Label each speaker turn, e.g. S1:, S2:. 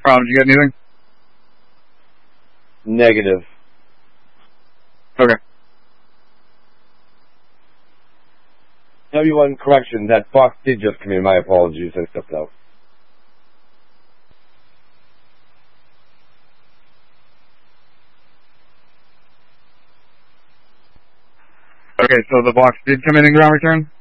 S1: Did you get anything?
S2: Negative.
S1: Okay.
S2: W1 correction, that Fox did just come in. My apologies, I stepped out.
S1: Okay, so the box did come in ground return?